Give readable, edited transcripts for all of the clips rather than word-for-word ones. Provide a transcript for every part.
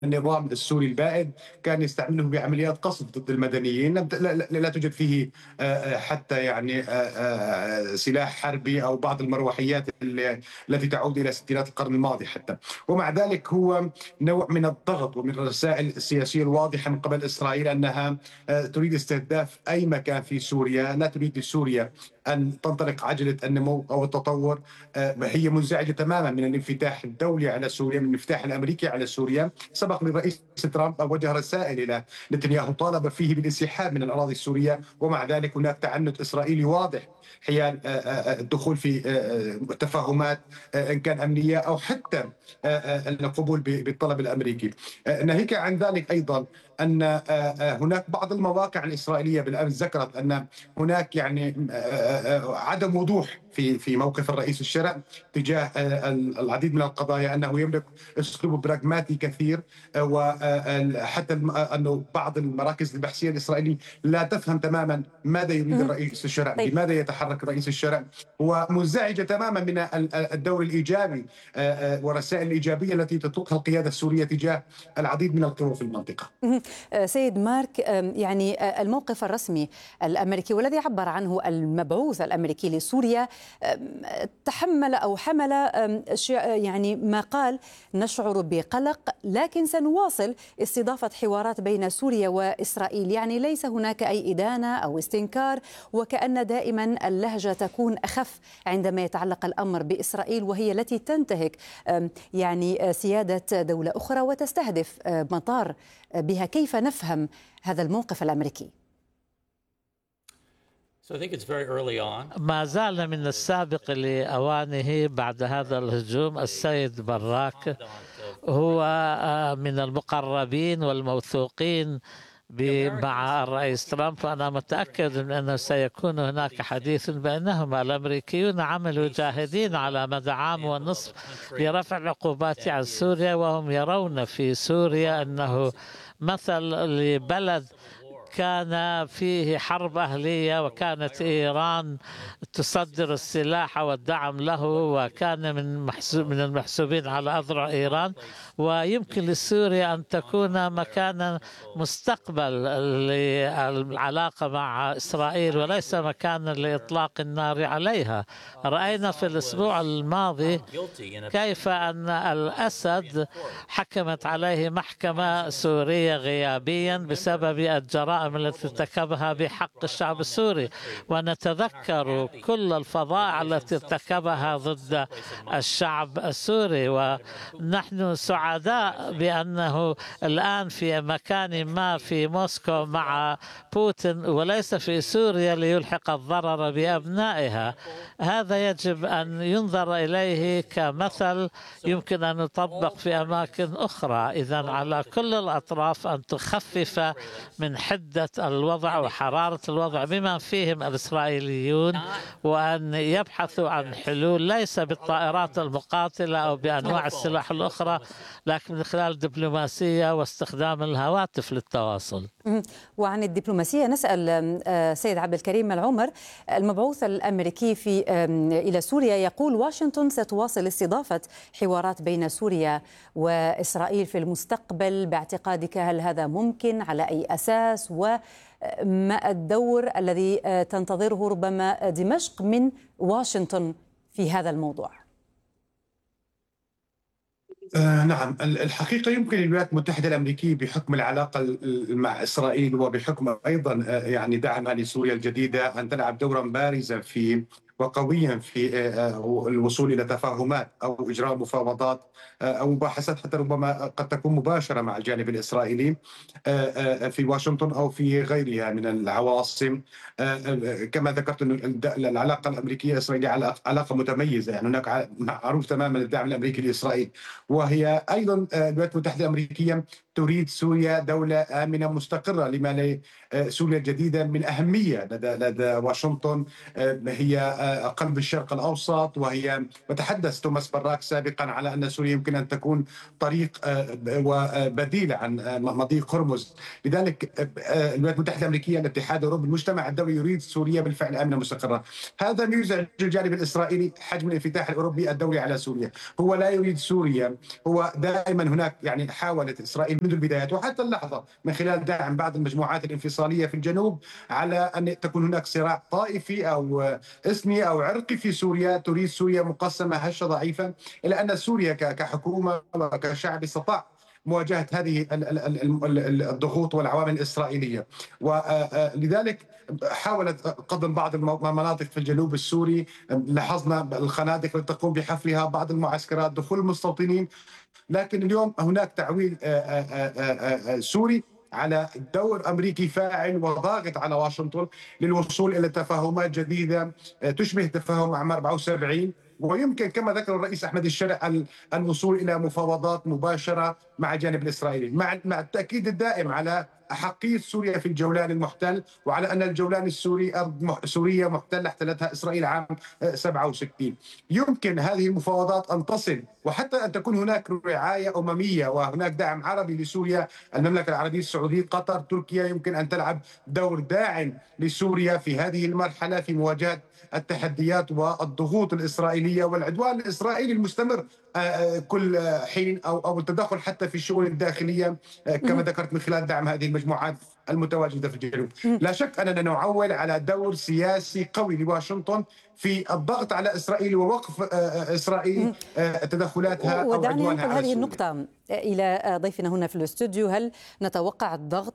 النظام السوري البائد كان يستعمله بعمليات قصف ضد المدنيين، لا توجد فيه حتى يعني سلاح حربي أو بعض المروحيات التي تعود إلى ستينات القرن الماضي حتى. ومع ذلك هو نوع من الضغط ومن الرسائل السياسية الواضحة من قبل إسرائيل أنها تريد استهداف أي مكان في سوريا، لا تريد لسوريا أن تنطلق عجلة النمو أو التطور. هي منزعجة تماما من الانفتاح الدولي على سوريا، من الانفتاح الأمريكي على سوريا. سبق للرئيس ترامب وجه رسائل إلى نتنياهو طالب فيه بالانسحاب من الأراضي السورية، ومع ذلك هناك تعنت إسرائيلي واضح حيال الدخول في تفاهمات إن كان أمنية أو حتى القبول بالطلب الأمريكي. ناهيك عن ذلك أيضا أن هناك بعض المواقع الإسرائيلية بالأمس ذكرت أن هناك يعني عدم وضوح في موقف الرئيس الشرع تجاه العديد من القضايا، أنه يملك أسلوب براغماتي كثير، وحتى أنه بعض المراكز البحثية الإسرائيلية لا تفهم تماما ماذا يريد الرئيس الشرع، بماذا يتحرك رئيس الشرع، ومنزعجة تماما من الدور الإيجابي والرسائل الإيجابية التي تطلقها القيادة السورية تجاه العديد من القوى في المنطقة. سيد مارك، يعني الموقف الرسمي الأمريكي والذي عبر عنه المبعوث الأمريكي لسوريا تحمل أو حمل يعني ما قال: نشعر بقلق لكن سنواصل استضافة حوارات بين سوريا وإسرائيل. يعني ليس هناك أي إدانة أو استنكار، وكأن دائما اللهجة تكون أخف عندما يتعلق الأمر بإسرائيل، وهي التي تنتهك يعني سيادة دولة أخرى وتستهدف مطار بها. كيف نفهم هذا الموقف الأمريكي؟ ما زال من السابق لأوانه بعد هذا الهجوم. السيد براك هو من المقربين والموثوقين مع الرئيس ترامب، وأنا متأكد من أنه سيكون هناك حديث بينهما. الأمريكيون عملوا جاهدين على مدى عام ونصف لرفع العقوبات عن سوريا، وهم يرون في سوريا أنه مثل لبلد كان فيه حرب أهلية، وكانت إيران تصدر السلاح والدعم له، وكان من المحسوبين على أذرع إيران. ويمكن لسوريا أن تكون مكانا مستقبل للعلاقة مع إسرائيل وليس مكانا لإطلاق النار عليها. رأينا في الأسبوع الماضي كيف أن الأسد حكمت عليه محكمة سورية غيابيا بسبب الجرائم التي ارتكبها بحق الشعب السوري، ونتذكر كل الفظائع التي ارتكبها ضد الشعب السوري. ونحن سعداء بأنه الآن في مكان ما في موسكو مع بوتين وليس في سوريا ليلحق الضرر بأبنائها. هذا يجب أن ينظر إليه كمثل يمكن أن يطبق في أماكن أخرى. إذن على كل الأطراف أن تخفف من حدة الوضع وحرارة الوضع بما فيهم الإسرائيليون، وأن يبحثوا عن حلول ليس بالطائرات المقاتلة أو بأنواع السلاح الأخرى، لكن من خلال الدبلوماسية واستخدام الهواتف للتواصل. وعن الدبلوماسية نسأل سيد عبد الكريم العمر، المبعوث الأمريكي إلى سوريا يقول: واشنطن ستواصل استضافة حوارات بين سوريا وإسرائيل في المستقبل. باعتقادك هل هذا ممكن؟ على أي أساس؟ وما الدور الذي تنتظره ربما دمشق من واشنطن في هذا الموضوع؟ نعم، الحقيقة يمكن للولايات المتحدة الأمريكية بحكم العلاقة مع إسرائيل وبحكم أيضا يعني دعمها لسوريا الجديدة أن تلعب دورا بارزا وقويا في الوصول إلى تفاهمات أو إجراء مفاوضات أو مباحثات حتى ربما قد تكون مباشرة مع الجانب الإسرائيلي في واشنطن أو في غيرها من العواصم. كما ذكرت أن العلاقة الأمريكية الإسرائيلية علاقة متميزة، يعني هناك معروف تماما الدعم الأمريكي لإسرائيل، وهي أيضا الولايات المتحدة الأمريكية تريد سوريا دولة آمنة مستقرة. لما سوريا الجديدة من أهمية لدى واشنطن، هي قلب الشرق الأوسط، وتحدث توماس براك سابقا على أن سوريا يمكن أن تكون طريق وبديل عن مضيق هرمز. لذلك الولايات المتحدة الأمريكية، الاتحاد الأوروبي، المجتمع الدولي يريد سوريا بالفعل آمنة مستقرة. هذا ما يزعج الجانب الإسرائيلي، حجم الانفتاح الأوروبي الدولي على سوريا. هو لا يريد سوريا، هو دائما هناك حاولت إسرائيل منذ البدايات وحتى اللحظة من خلال دعم بعض المجموعات الانفصالية في الجنوب على أن تكون هناك صراع طائفي أو إثني أو عرقي في سوريا. تريد سوريا مقسمة هشة ضعيفة، إلا أن سوريا كحكومة وكشعب استطاع مواجهة هذه الضغوط والعوامل الإسرائيلية، ولذلك حاولت قضم بعض المناطق في الجنوب السوري. لاحظنا الخنادق التي تقوم بحفرها بعض المعسكرات، دخول المستوطنين. لكن اليوم هناك تعويل سوري على دور أمريكي فاعل وضاغط على واشنطن للوصول إلى تفاهمات جديدة تشبه تفاهم عام 74، ويمكن كما ذكر الرئيس أحمد الشرع الوصول إلى مفاوضات مباشرة مع الجانب الإسرائيلي، مع التأكيد الدائم على أحقية سوريا في الجولان المحتل، وعلى أن الجولان السوري أرض سورية محتلة احتلتها إسرائيل عام 67. يمكن هذه المفاوضات أن تصل وحتى أن تكون هناك رعاية أممية وهناك دعم عربي لسوريا. المملكة العربية السعودية، قطر، تركيا يمكن أن تلعب دور داعم لسوريا في هذه المرحلة في مواجهة التحديات والضغوط الإسرائيلية والعدوان الإسرائيلي المستمر كل حين، أو التدخل حتى في الشؤون الداخلية كما ذكرت من خلال دعم هذه المجموعات المتواجدة في الجنوب. لا شك أننا نعول على دور سياسي قوي لواشنطن في الضغط على إسرائيل ووقف إسرائيل تدخلاتها أو ودعني عدوانها أنقل على هذه سوريا. النقطة إلى ضيفنا هنا في الاستوديو. هل نتوقع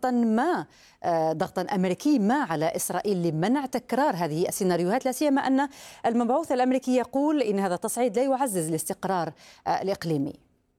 ضغطا أمريكي على إسرائيل لمنع تكرار هذه السيناريوهات، لا سيما أن المبعوث الأمريكي يقول إن هذا التصعيد لا يعزز الاستقرار الإقليمي؟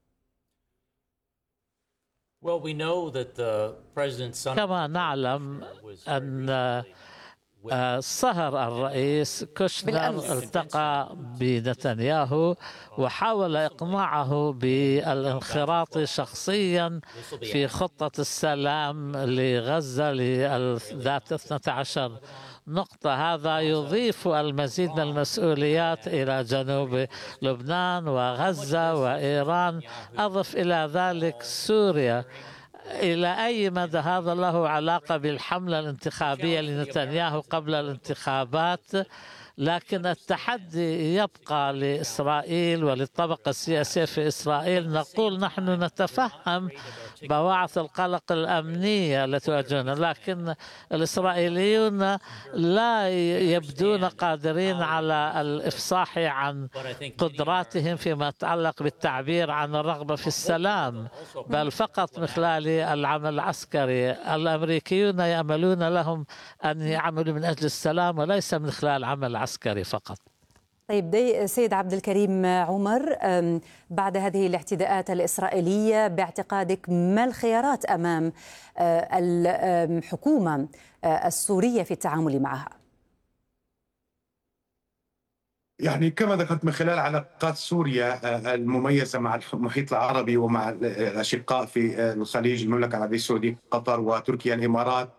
كما نعلم أن صهر الرئيس كوشنر التقى بنتنياهو وحاول إقناعه بالانخراط شخصيا في خطة السلام لغزة ذات 12 نقطة. هذا يضيف المزيد من المسؤوليات إلى جنوب لبنان وغزة وإيران. أضف إلى ذلك سوريا. إلى أي مدى هذا له علاقة بالحملة الانتخابية لنتنياهو قبل الانتخابات؟ لكن التحدي يبقى لإسرائيل وللطبقة السياسية في إسرائيل. نقول نحن نتفهم بواعث القلق الأمنية التي تواجهنا، لكن الإسرائيليون لا يبدون قادرين على الإفصاح عن قدراتهم فيما يتعلق بالتعبير عن الرغبة في السلام، بل فقط من خلال العمل العسكري. الأمريكيون يأملون لهم أن يعملوا من أجل السلام وليس من خلال عمل عسكري فقط. طيب سيد عبد الكريم عمر، بعد هذه الاعتداءات الإسرائيلية باعتقادك ما الخيارات أمام الحكومة السورية في التعامل معها؟ يعني كما ذكرت من خلال علاقات سوريا المميزة مع المحيط العربي ومع الأشقاء في الخليج، المملكة العربية السعودية، قطر وتركيا، الإمارات،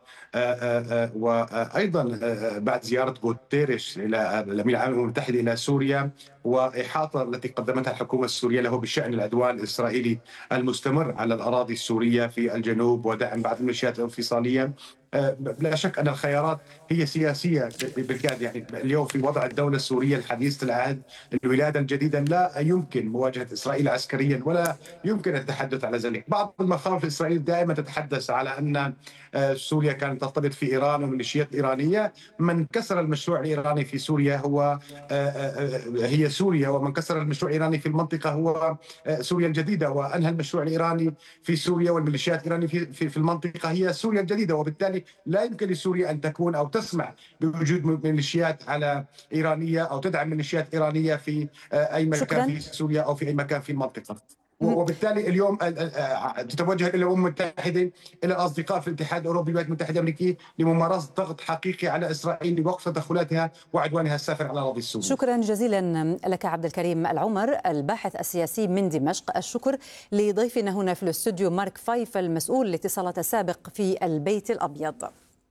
وأيضا بعد زيارة غوتيريش إلى الأمين العام للأمم المتحدة إلى سوريا وإحاطة التي قدمتها الحكومة السورية له بشأن العدوان الإسرائيلي المستمر على الأراضي السورية في الجنوب ودعم بعض الميليشيات الانفصالية، لا شك أن الخيارات هي سياسية بالكاد. يعني اليوم في وضع الدولة السورية الحديثة العهد، الولادة الجديدة، لا يمكن مواجهة إسرائيل عسكريا ولا يمكن التحدث على ذلك. بعض المخاوف الإسرائيلية دائما تتحدث على أن سوريا كانت ترتبط في إيران وميليشيات إيرانية. من كسر المشروع الإيراني في سوريا هي سوريا، ومن كسر المشروع الإيراني في المنطقة هو سوريا الجديدة، وأنهى المشروع الإيراني في سوريا والميليشيات الإيرانية في المنطقة هي سوريا الجديدة. وبالتالي لا يمكن لسوريا أن تكون أو تسمح بوجود ميليشيات على إيرانية أو تدعم ميليشيات إيرانية في أي مكان في سوريا أو في أي مكان في المنطقة. وبالتالي اليوم تتوجه الى الامم المتحده، الى الاصدقاء في الاتحاد الاوروبي والولايات المتحده الامريكيه لممارسه ضغط حقيقي على اسرائيل لوقف تدخلاتها وعدوانها السافر على الاراضي السوريه. شكرا جزيلا لك عبد الكريم العمر الباحث السياسي من دمشق. الشكر لضيفنا هنا في الاستوديو مارك فايف المسؤول الاتصالات السابق في البيت الابيض.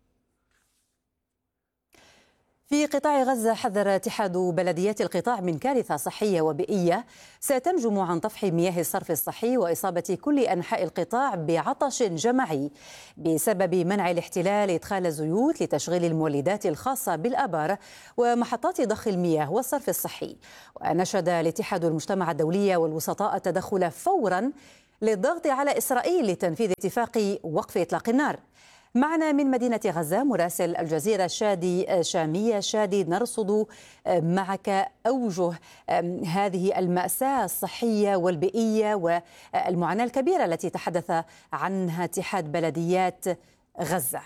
في قطاع غزة حذر اتحاد بلديات القطاع من كارثة صحية وبيئية ستنجم عن طفح مياه الصرف الصحي وإصابة كل أنحاء القطاع بعطش جماعي بسبب منع الاحتلال إدخال الزيوت لتشغيل المولدات الخاصة بالآبار ومحطات ضخ المياه والصرف الصحي. ونشد الاتحاد المجتمع الدولي والوسطاء التدخل فورا للضغط على إسرائيل لتنفيذ اتفاق وقف إطلاق النار. معنا من مدينة غزة مراسل الجزيرة شامية شادي، نرصد معك أوجه هذه المأساة الصحية والبيئية والمعاناة الكبيرة التي تحدث عنها اتحاد بلديات غزة.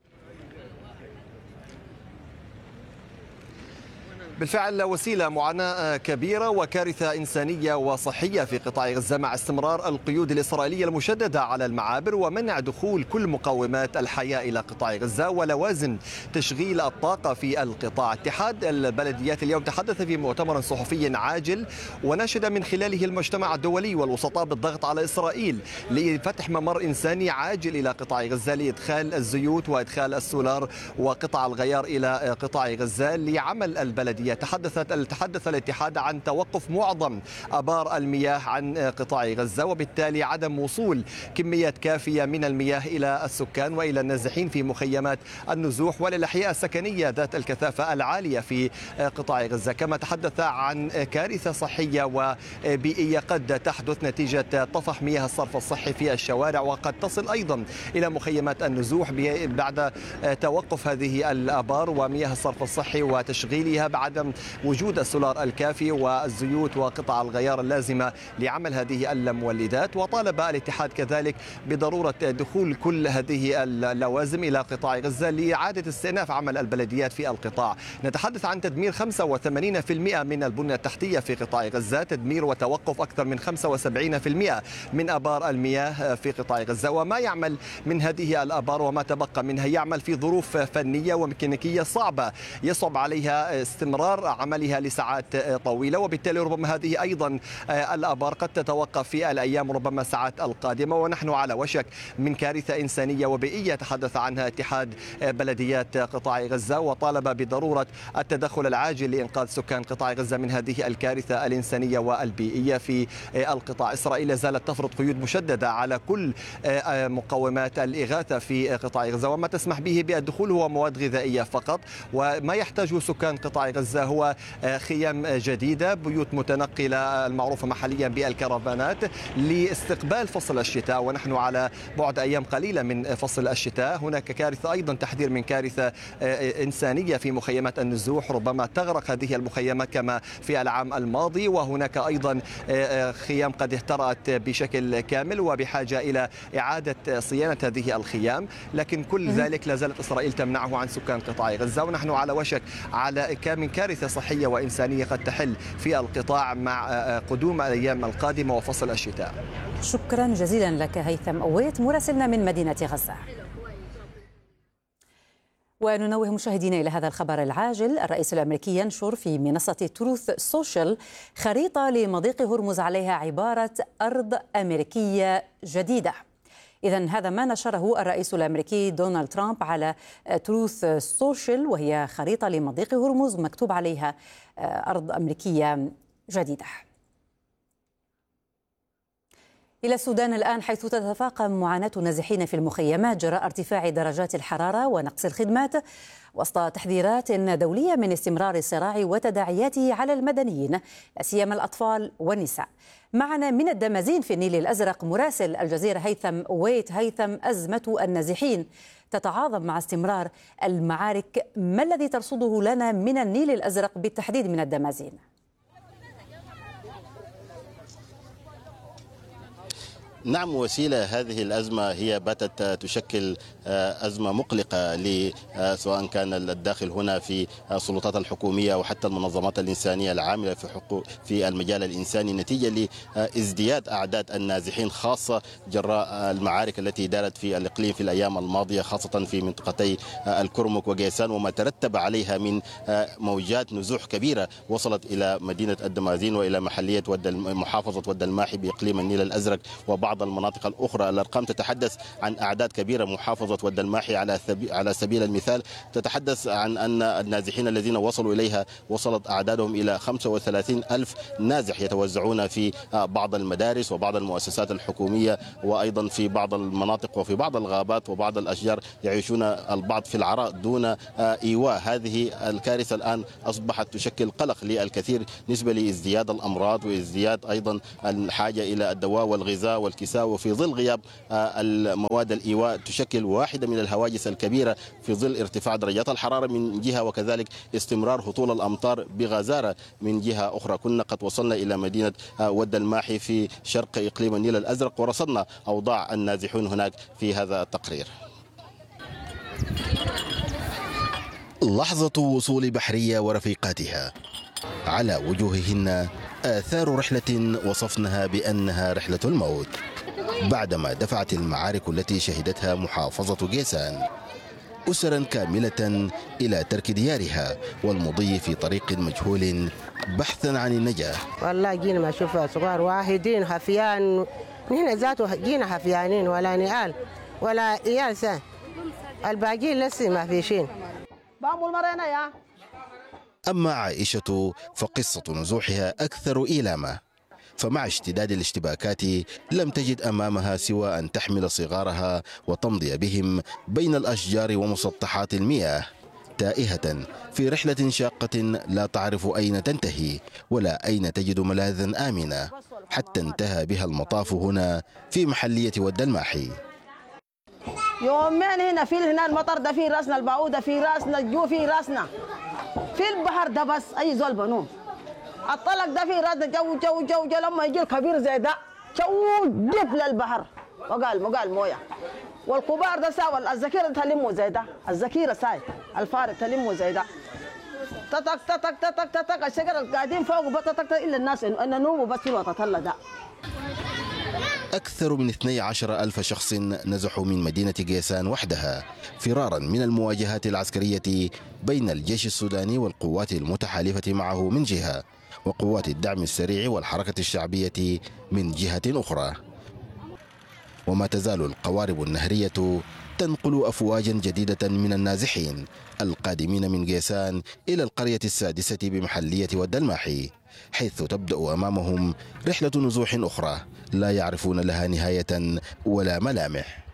بالفعل وسيلة معاناة كبيرة وكارثة إنسانية وصحية في قطاع غزة مع استمرار القيود الإسرائيلية المشددة على المعابر ومنع دخول كل مقومات الحياة إلى قطاع غزة ولوازم تشغيل الطاقة في القطاع. اتحاد البلديات اليوم تحدث في مؤتمر صحفي عاجل وناشد من خلاله المجتمع الدولي والوسطاء بالضغط على إسرائيل لفتح ممر إنساني عاجل إلى قطاع غزة لإدخال الزيوت وإدخال السولار وقطع الغيار إلى قطاع غزة لعمل البلديات. تحدث الاتحاد عن توقف معظم آبار المياه عن قطاع غزة وبالتالي عدم وصول كميات كافية من المياه إلى السكان وإلى النازحين في مخيمات النزوح وللأحياء السكنية ذات الكثافة العالية في قطاع غزة. كما تحدث عن كارثة صحية وبيئية قد تحدث نتيجة طفح مياه الصرف الصحي في الشوارع وقد تصل أيضا إلى مخيمات النزوح بعد توقف هذه الآبار ومياه الصرف الصحي وتشغيلها بعد وجود السولار الكافي والزيوت وقطع الغيار اللازمة لعمل هذه المولدات. وطالب الاتحاد كذلك بضرورة دخول كل هذه اللوازم إلى قطاع غزة لإعادة استئناف عمل البلديات في القطاع. نتحدث عن تدمير 85% من البنية التحتية في قطاع غزة، تدمير وتوقف أكثر من 75% من آبار المياه في قطاع غزة. وما يعمل من هذه الآبار وما تبقى منها يعمل في ظروف فنية وميكانيكية صعبة يصعب عليها استمرار عملها لساعات طويلة وبالتالي ربما هذه أيضا الآبار قد تتوقف في الأيام ربما الساعات القادمة ونحن على وشك من كارثة إنسانية وبيئية تحدث عنها اتحاد بلديات قطاع غزة وطالب بضرورة التدخل العاجل لإنقاذ سكان قطاع غزة من هذه الكارثة الإنسانية والبيئية في القطاع. إسرائيل زالت تفرض قيود مشددة على كل مقومات الإغاثة في قطاع غزة وما تسمح به بالدخول هو مواد غذائية فقط وما يحتاجه سكان قطاع غزة هو خيام جديدة، بيوت متنقلة المعروفة محليا بالكرفانات لاستقبال فصل الشتاء ونحن على بعد أيام قليلة من فصل الشتاء. هناك كارثة أيضا تحذير من كارثة إنسانية في مخيمات النزوح ربما تغرق هذه المخيمات كما في العام الماضي وهناك أيضا خيام قد اهترأت بشكل كامل وبحاجة إلى إعادة صيانة هذه الخيام لكن كل ذلك لا زالت إسرائيل تمنعه عن سكان قطاع غزة ونحن على وشك على من كارثة صحية وإنسانية قد تحل في القطاع مع قدوم الأيام القادمة وفصل الشتاء. شكرا جزيلا لك هيثم أويت مراسلنا من مدينة غزة. وننوه مشاهدينا إلى هذا الخبر العاجل. الرئيس الأمريكي ينشر في منصة تروث سوشيال خريطة لمضيق هرمز عليها عبارة أرض أمريكية جديدة. إذن هذا ما نشره الرئيس الأمريكي دونالد ترامب على تروث سوشيال وهي خريطة لمضيق هرمز مكتوب عليها أرض أمريكية جديدة. إلى السودان الآن حيث تتفاقم معاناة النازحين في المخيمات جراء ارتفاع درجات الحرارة ونقص الخدمات وسط تحذيرات دولية من استمرار الصراع وتداعياته على المدنيين لا سيما الأطفال والنساء. معنا من الدمازين في النيل الأزرق مراسل الجزيرة هيثم أويت. هيثم، أزمة النازحين تتعاظم مع استمرار المعارك، ما الذي ترصده لنا من النيل الأزرق بالتحديد من الدمازين؟ نعم وسيلة، هذه الأزمة هي باتت تشكل أزمة مقلقة سواء كان الداخل هنا في السلطات الحكومية وحتى المنظمات الإنسانية العاملة في المجال الإنساني، نتيجة لازدياد أعداد النازحين، خاصة جراء المعارك التي دارت في الإقليم في الأيام الماضية، خاصة في منطقتي الكرمك وقيسان، وما ترتب عليها من موجات نزوح كبيرة وصلت إلى مدينة الدمازين وإلى محلية محافظة ود الماحي بإقليم النيل الأزرق وبعض المناطق الأخرى. الأرقام تتحدث عن أعداد كبيرة. محافظة ود الماحي على سبيل المثال تتحدث عن أن النازحين الذين وصلوا إليها وصلت أعدادهم إلى 35 ألف نازح يتوزعون في بعض المدارس وبعض المؤسسات الحكومية، وأيضا في بعض المناطق وفي بعض الغابات وبعض الأشجار يعيشون البعض في العراء دون إيواء. هذه الكارثة الآن أصبحت تشكل قلق للكثير نسبة لازدياد الأمراض وازدياد أيضا الحاجة إلى الدواء والغذاء والكساء، وفي ظل غياب المواد الإيواء تشكل واحدة من الهواجس الكبيرة في ظل ارتفاع درجات الحرارة من جهة، وكذلك استمرار هطول الأمطار بغزارة من جهة أخرى. كنا قد وصلنا إلى مدينة ود الماحي في شرق إقليم النيل الأزرق ورصدنا أوضاع النازحون هناك في هذا التقرير. لحظة وصول بحرية ورفيقاتها، على وجوههن آثار رحلة وصفناها بأنها رحلة الموت، بعدما دفعت المعارك التي شهدتها محافظة قيسان أسرا كاملة إلى ترك ديارها والمضي في طريق مجهول بحثا عن النجاة. والله جينا ما شوفها صغار واحدين حفيان، نحن ذاته جينا حفيانين ولا نقال ولا إيال سان، الباقيين لسه ما في شيء. أما عائشة فقصة نزوحها أكثر إيلاما، فمع اشتداد الاشتباكات لم تجد أمامها سوى أن تحمل صغارها وتمضي بهم بين الأشجار ومسطحات المياه، تائهة في رحلة شاقة لا تعرف أين تنتهي ولا أين تجد ملاذا آمنا، حتى انتهى بها المطاف هنا في محلية ود الماحي. يومين هنا هنا المطر ده في راسنا، البعوضة في راسنا، الجو في راسنا، في البحر ده بس أي زول بنوم. الطلق ده في راسنا، جو جو جو جو لما يجي الكبير زي ده جو دب للبحر وقال مويه، والكبار ده ساوى الذخيرة تلموا زي ده، الذخيرة ساي الفارق تلموا زي ده، تتك تتك تتك تتك الشجر قاعدين فوق بتتك إلا الناس إنه نوموا بس في الوقت هلا ده. أكثر من 12 ألف شخص نزحوا من مدينة قيسان وحدها فرارا من المواجهات العسكرية بين الجيش السوداني والقوات المتحالفة معه من جهة، وقوات الدعم السريع والحركة الشعبية من جهة أخرى. وما تزال القوارب النهرية تنقل أفواجا جديدة من النازحين القادمين من قيسان إلى القرية السادسة بمحلية ود الماحي، حيث تبدأ أمامهم رحلة نزوح أخرى لا يعرفون لها نهاية ولا ملامح.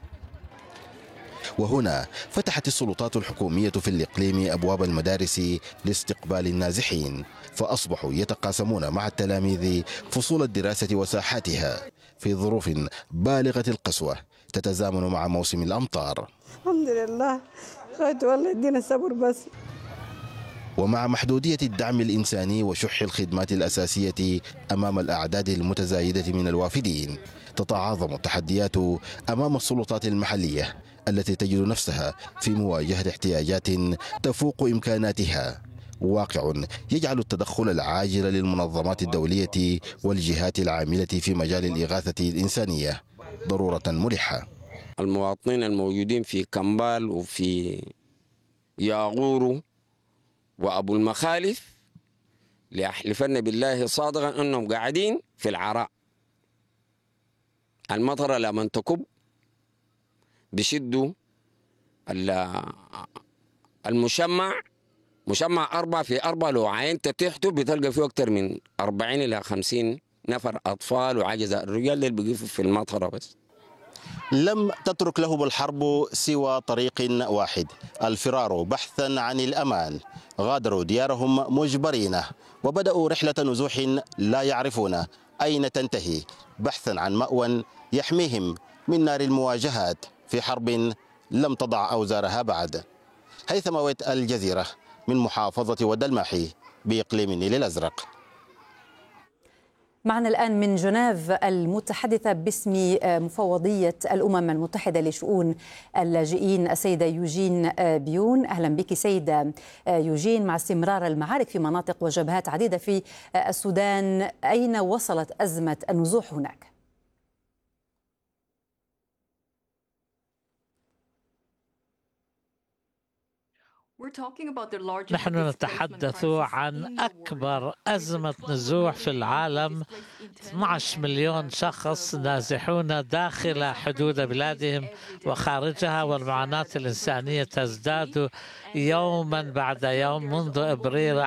وهنا فتحت السلطات الحكومية في الإقليم أبواب المدارس لاستقبال النازحين، فأصبحوا يتقاسمون مع التلاميذ فصول الدراسة وساحاتها في ظروف بالغة القسوة تتزامن مع موسم الأمطار. الحمد لله خيط والله يدينا الصبر بس. ومع محدودية الدعم الإنساني وشح الخدمات الأساسية أمام الأعداد المتزايدة من الوافدين، تتعاظم التحديات أمام السلطات المحلية التي تجد نفسها في مواجهة احتياجات تفوق إمكاناتها، واقع يجعل التدخل العاجل للمنظمات الدولية والجهات العاملة في مجال الإغاثة الإنسانية ضرورة ملحة. المواطنين الموجودين في كمبال وفي ياغورو وأبو المخالف ليحلفن بالله صادقا أنهم قاعدين في العراء، المطر لما تكب بشدوا المشمع، مشمع 4x4، لو عينت تحته بتلقى فيه أكثر من 40 إلى 50 نفر أطفال وعجزة، الرجال اللي بيقفوا في المطر بس. لم تترك لهم الحرب سوى طريق واحد، الفرار بحثا عن الأمان. غادروا ديارهم مجبرين وبدأوا رحلة نزوح لا يعرفون أين تنتهي، بحثا عن مأوى يحميهم من نار المواجهات في حرب لم تضع أوزارها بعد. هيثم ويت، الجزيرة، من محافظة ود الماحي بإقليم النيل الأزرق. معنا الآن من جنيف المتحدثة باسم مفوضية الأمم المتحدة لشؤون اللاجئين السيدة يوجين بيون. أهلا بك سيدة يوجين. مع استمرار المعارك في مناطق وجبهات عديدة في السودان، أين وصلت أزمة النزوح هناك؟ نحن نتحدث عن أكبر أزمة نزوح في العالم. 12 مليون شخص نازحون داخل حدود بلادهم وخارجها، والمعاناة الإنسانية تزداد يوما بعد يوم منذ أبريل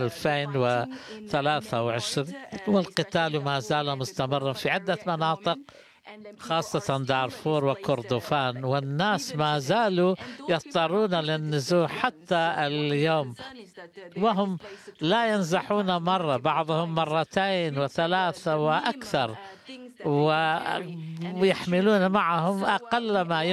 2023، والقتال ما زال مستمرا في عدة مناطق خاصة دارفور وكردفان، والناس ما زالوا يضطرون للنزوح حتى اليوم، وهم لا ينزحون مرة، بعضهم مرتين وثلاثة وأكثر، ويحملون معهم أقل ما